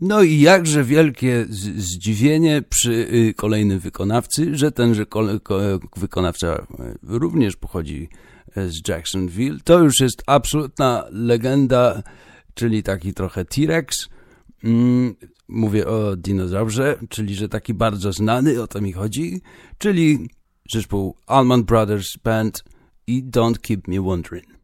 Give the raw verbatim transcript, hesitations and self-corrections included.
No i jakże wielkie z- zdziwienie przy y, kolejnym wykonawcy, że tenże kole- ko- wykonawca również pochodzi z Jacksonville. To już jest absolutna legenda, czyli taki trochę T-Rex. Mm, mówię o dinozaurze, czyli że taki bardzo znany, o to mi chodzi, czyli zespół Allman Brothers Band i Don't Keep Me Wondering.